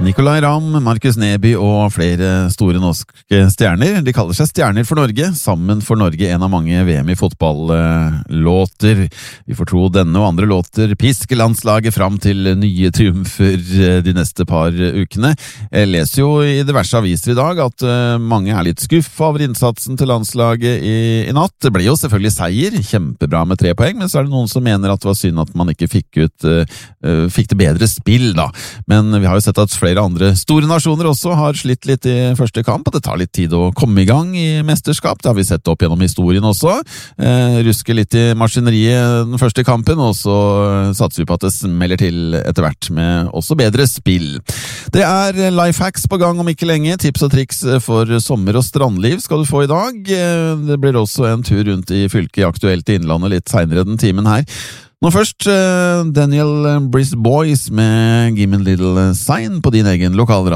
Nicolai Ramm, Markus Neby og flere store norske stjerner. De kaller seg Stjerner for Norge, sammen for Norge en av mange VM i fotball-låter. Vi får tro denne og andre låter pisker landslaget fram til nye triumfer de neste par ukene. Jeg leser jo i diverse aviser i dag at mange er litt skuffa over innsatsen til landslaget i natt. Det ble jo selvfølgelig seier, kjempebra med 3 poeng, men så er det noen som mener at det var synd at man ikke fikk det bedre spill da. Men vi har jo sett at flere andre store nasjoner også har slitt litt i første kamp, og det tar litt tid å komme i gang i mesterskap. Det har vi sett opp gjennom historien også. Ruske litt i maskineriet den første kampen, og så satser vi på at det smeller til etter hvert med også bedre spill. Det er lifehacks på gang om ikke lenge. Tips og triks for sommer- og strandliv skal du få i dag. Det blir også en tur rundt i fylket Aktuelt i Innlandet litt senere den timen her. Nå først Daniel Brice Boys med Give Me a Little Sign på din egen lokalradio.